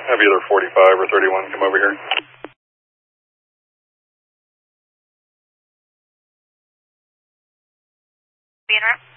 Have either 45 or 31 come over here. Be in route.